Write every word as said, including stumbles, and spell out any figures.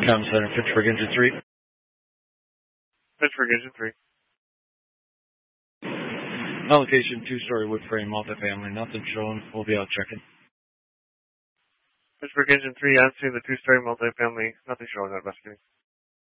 Com Center, Pittsburgh Engine three. Pittsburgh Engine three. Location, two-story wood frame, multifamily. Nothing showing. We'll be out checking. Pittsburgh Engine three, answering the two-story multifamily. Nothing showing, not investigating.